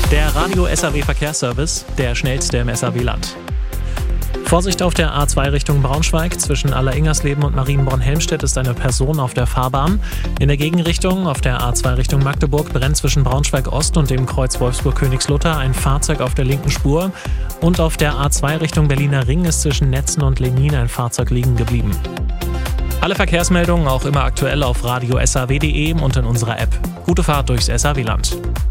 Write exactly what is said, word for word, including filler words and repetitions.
Der Radio S A W Verkehrsservice, der schnellste im S A W-Land. Vorsicht auf der A zwei Richtung Braunschweig. Zwischen Alleringersleben und Marienborn-Helmstedt ist eine Person auf der Fahrbahn. In der Gegenrichtung auf der A zwei Richtung Magdeburg brennt zwischen Braunschweig-Ost und dem Kreuz Wolfsburg-Königslutter ein Fahrzeug auf der linken Spur. Und auf der A zwei Richtung Berliner Ring ist zwischen Netzen und Lenin ein Fahrzeug liegen geblieben. Alle Verkehrsmeldungen auch immer aktuell auf radio s a w punkt d e und in unserer App. Gute Fahrt durchs S A W-Land.